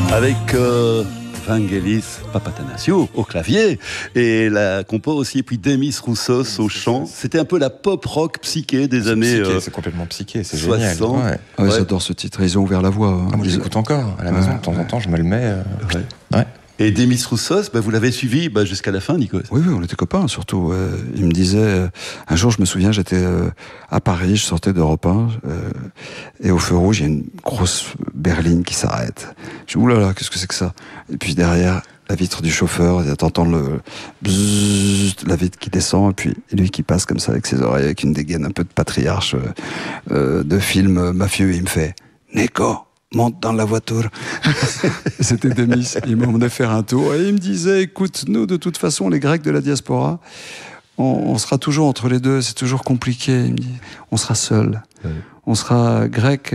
Avec Vangelis Papathanassiou au clavier et la compo aussi, et puis Demis Roussos au chant. C'était un peu la pop rock psyché des années c'est complètement psyché, c'est 60. génial. Ouais. Ouais, j'adore ce titre, ils ont ouvert la voie. Moi, je l'écoute encore à la maison, de temps en temps, je me le mets. Ouais. Et Demis Roussos, vous l'avez suivi jusqu'à la fin, Nikos? Oui, on était copains, surtout. Il me disait... un jour, je me souviens, j'étais à Paris, je sortais d'Europe 1, et au feu rouge, il y a une grosse berline qui s'arrête. Je dis, oulala, qu'est-ce que c'est que ça? Et puis derrière, la vitre du chauffeur, t'entends le bzzz, la vitre qui descend, et puis lui qui passe comme ça avec ses oreilles, avec une dégaine un peu de patriarche de film mafieux, il me fait « Nico !» monte dans la voiture. C'était Demis. Il m'emmenait faire un tour et il me disait, écoute, nous, de toute façon, les Grecs de la diaspora, on sera toujours entre les deux, c'est toujours compliqué. Il me dit, on sera seul. Ouais. On sera grec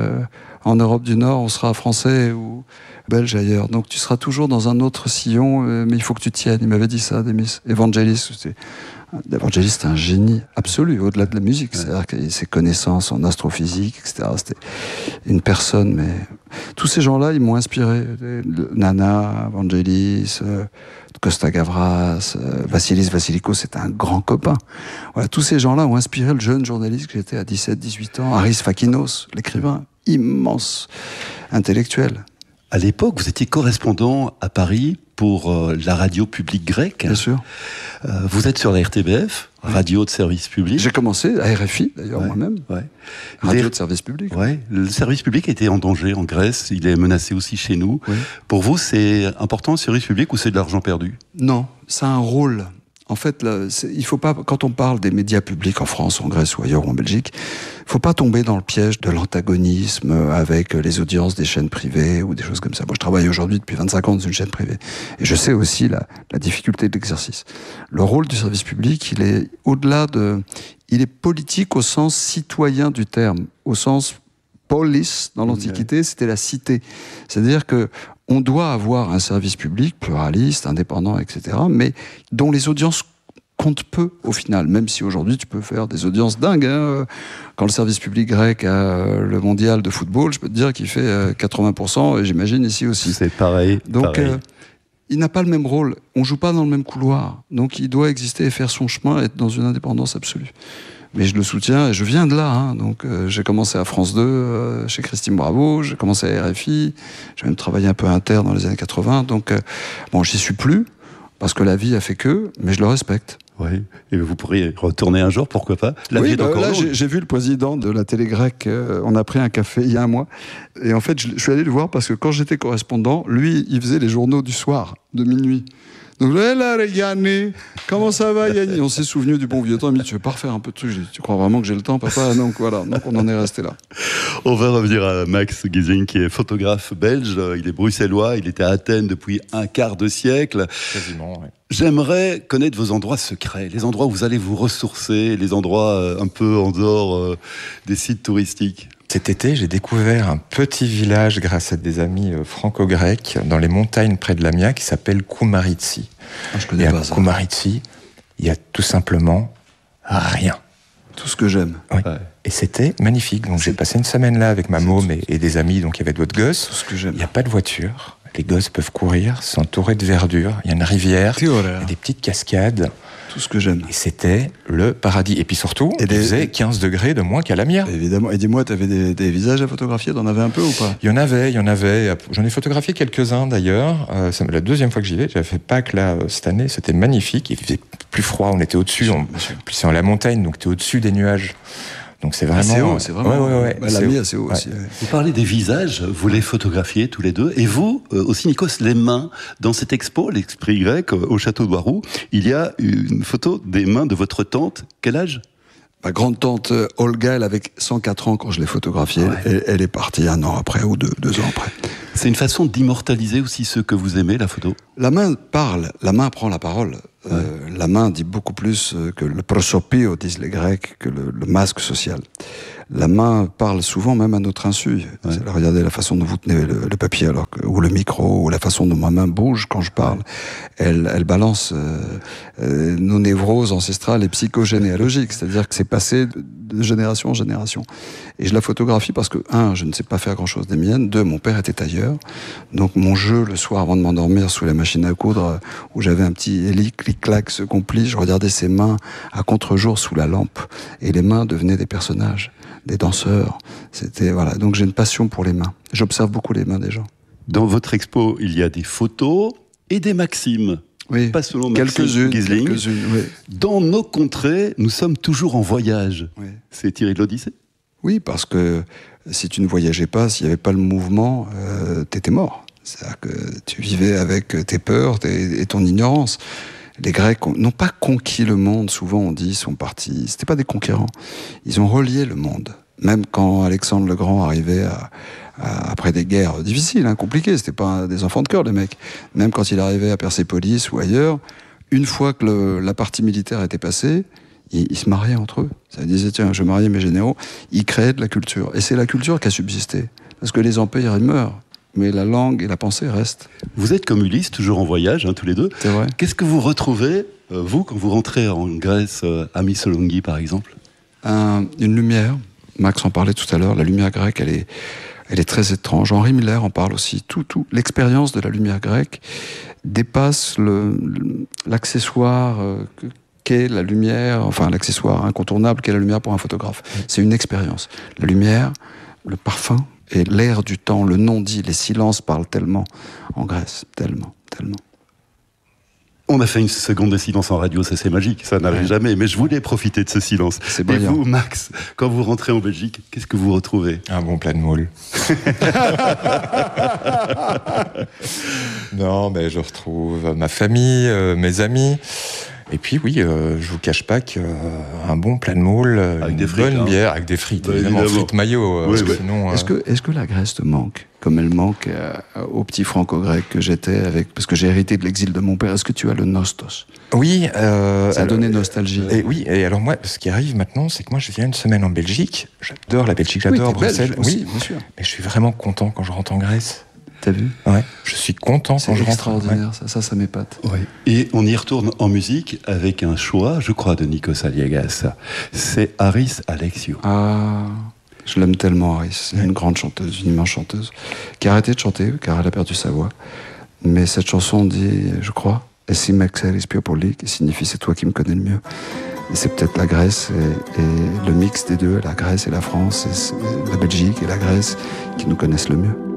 en Europe du Nord, on sera français ou belge ailleurs. Donc tu seras toujours dans un autre sillon, mais il faut que tu tiennes. Il m'avait dit ça, Demis. Evangelis, c'est un génie absolu, au-delà de la musique. Ouais. C'est-à-dire que ses connaissances en astrophysique, etc. C'était une personne, mais tous ces gens-là, ils m'ont inspiré. Nana, Evangelis, Costa Gavras, Vassilis Vassilikos, c'était un grand copain. Voilà, tous ces gens-là ont inspiré le jeune journaliste que j'étais à 17-18 ans. Haris Fakinos, l'écrivain, immense intellectuel. À l'époque, vous étiez correspondant à Paris pour la radio publique grecque. Bien sûr. Vous êtes sur la RTBF, radio de service public. J'ai commencé à RFI, d'ailleurs, moi-même. Ouais. Radio de service public. Ouais. Le service public était en danger en Grèce, il est menacé aussi chez nous. Oui. Pour vous, c'est important le service public ou c'est de l'argent perdu? Non, ça a un rôle. En fait, là, il faut pas, quand on parle des médias publics en France, en Grèce ou ailleurs ou en Belgique, il faut pas tomber dans le piège de l'antagonisme avec les audiences des chaînes privées ou des choses comme ça. Moi, je travaille aujourd'hui depuis 25 ans dans une chaîne privée. Et je sais aussi la difficulté de l'exercice. Le rôle du service public, il est au-delà de... Il est politique au sens citoyen du terme, au sens polis, dans l'Antiquité, c'était la cité. C'est-à-dire que on doit avoir un service public pluraliste, indépendant, etc., mais dont les audiences comptent peu, au final, même si aujourd'hui tu peux faire des audiences dingues. Hein. Quand le service public grec a le mondial de football, je peux te dire qu'il fait 80%, et j'imagine ici aussi. C'est pareil. Donc, il n'a pas le même rôle. On joue pas dans le même couloir. Donc, il doit exister et faire son chemin, être dans une indépendance absolue. Mais je le soutiens, et je viens de là. Hein. Donc, j'ai commencé à France 2, chez Christine Bravo, j'ai commencé à RFI, j'ai même travaillé un peu à Inter dans les années 80. Donc, bon, j'y suis plus, parce que la vie a fait que, mais je le respecte. Oui, et vous pourriez retourner un jour, pourquoi pas? La vie est encore là, longue. j'ai vu le président de la télé grecque, on a pris un café il y a un mois, et en fait, je suis allé le voir parce que quand j'étais correspondant, lui, il faisait les journaux du soir, de minuit. Donc, là, Yanni, comment ça va, Yanni? On s'est souvenu du bon vieux temps. Il m'a dit, tu veux pas refaire un peu de trucs? J'ai dit, tu crois vraiment que j'ai le temps, papa? Donc voilà, donc on en est resté là. On va revenir à Max Giesing, qui est photographe belge. Il est bruxellois, il était à Athènes depuis un quart de siècle. Quasiment, oui. J'aimerais connaître vos endroits secrets, les endroits où vous allez vous ressourcer, les endroits un peu en dehors des sites touristiques. Cet été, j'ai découvert un petit village grâce à des amis franco-grecs dans les montagnes près de Lamia qui s'appelle Koumaritsi. Ah, je connais pas ça. Koumaritsi, il y a tout simplement rien. Tout ce que j'aime. Oui. Ouais. Et c'était magnifique. Donc j'ai passé une semaine là avec ma môme et des amis, donc il y avait d'autres gosses. Tout ce que j'aime. Il n'y a pas de voiture. Les gosses peuvent courir, c'est entouré de verdure. Il y a une rivière, il y a des petites cascades. Tout ce que j'aime. Et c'était le paradis. Et puis surtout, il faisait 15 degrés de moins qu'à Lamia. Évidemment. Et dis-moi, tu avais des visages à photographier? T'en avais un peu ou pas? Il y en avait. J'en ai photographié quelques-uns d'ailleurs. C'est la deuxième fois que j'y vais. J'avais fait Pâques là cette année. C'était magnifique. Il faisait plus froid. On était au-dessus. Puis c'est en la montagne, donc tu es au-dessus des nuages. Donc c'est vraiment... C'est haut, c'est vraiment... Ouais. Lamia, c'est haut aussi. Ouais. Vous parlez des visages, vous les photographiez tous les deux. Et vous, aussi, Nikos, les mains. Dans cette expo, l'Esprit grec, au château d'Oirou, il y a une photo des mains de votre tante. Quel âge? Ma grande-tante Olga, elle avait 104 ans quand je l'ai photographiée. Ouais. Elle est partie un an après ou deux ans après. C'est une façon d'immortaliser aussi ceux que vous aimez, la photo? La main parle, la main prend la parole. La main dit beaucoup plus que le prosopio, disent les Grecs, que le masque social. La main parle souvent même à notre insu. Ouais. Regardez la façon dont vous tenez le papier ou le micro, ou la façon dont ma main bouge quand je parle. Elle balance nos névroses ancestrales et psychogénéalogiques. C'est-à-dire que c'est passé de génération en génération. Et je la photographie parce que, 1, je ne sais pas faire grand-chose des miennes. 2, mon père était tailleur. Donc mon jeu le soir avant de m'endormir sous la machine à coudre, où j'avais un petit Eli, clic-clac, se complie, je regardais ses mains à contre-jour sous la lampe. Et les mains devenaient des personnages, des danseurs. C'était, voilà. Donc j'ai une passion pour les mains. J'observe beaucoup les mains des gens. Dans votre expo, il y a des photos et des maximes. Oui, pas selon Maxime Guisling. Oui. Dans nos contrées, nous sommes toujours en voyage. Oui. C'est tiré de l'Odyssée ? Oui, parce que si tu ne voyageais pas, s'il n'y avait pas le mouvement, t'étais mort. C'est-à-dire que tu vivais avec tes peurs et ton ignorance. Les Grecs n'ont pas conquis le monde, souvent on dit, ils sont partis. C'était pas des conquérants. Ils ont relié le monde. Même quand Alexandre le Grand arrivait après des guerres difficiles, compliquées, c'était pas des enfants de cœur, les mecs. Même quand il arrivait à Persépolis ou ailleurs, une fois que la partie militaire était passée, ils se mariaient entre eux. Ça disait, tiens, je mariais mes généraux. Ils créaient de la culture. Et c'est la culture qui a subsisté. Parce que les empires, ils meurent. Mais la langue et la pensée restent. Vous êtes comme Ulysse, toujours en voyage, tous les deux. C'est vrai. Qu'est-ce que vous retrouvez, vous, quand vous rentrez en Grèce, à Missolonghi, par exemple ? Une lumière. Max en parlait tout à l'heure. La lumière grecque, elle est très étrange. Henri Miller en parle aussi. L'expérience de la lumière grecque dépasse l'accessoire qu'est la lumière, enfin l'accessoire incontournable qu'est la lumière pour un photographe. C'est une expérience. La lumière, le parfum et l'air du temps, le non-dit, les silences parlent tellement en Grèce, tellement. On a fait une seconde de silence en radio, ça c'est magique, ça n'arrive jamais, mais je voulais profiter de ce silence. C'est brillant. Et vous, Max, quand vous rentrez en Belgique, qu'est-ce que vous retrouvez ? Un bon plat de moule. Non, mais je retrouve ma famille, mes amis. Et puis oui, je vous cache pas qu'un bon plat de moule, avec une bonne bière, avec des frites, évidemment, frites mayo. Oui. Sinon, est-ce que la Grèce te manque, comme elle manque au petit franco-grec que j'étais parce que j'ai hérité de l'exil de mon père. Est-ce que tu as le nostos ? Oui. Ça a donné nostalgie. Et alors moi, ce qui arrive maintenant, c'est que moi je viens une semaine en Belgique. J'adore la Belgique, j'adore Bruxelles. Oui, bien sûr. Mais je suis vraiment content quand je rentre en Grèce. T'as vu ? Ouais, je suis content quand je rentre. C'est extraordinaire, ça m'épate. Ouais. Et on y retourne en musique avec un choix, je crois, de Nikos Aliagas. C'est Haris Alexiou. Ah, je l'aime tellement, Haris. C'est une grande chanteuse, une immense chanteuse, qui a arrêté de chanter car elle a perdu sa voix. Mais cette chanson dit, je crois, « Essi mexeris piopoli », qui signifie « c'est toi qui me connais le mieux ». Et c'est peut-être la Grèce et le mix des deux, la Grèce et la France, et la Belgique et la Grèce, qui nous connaissent le mieux.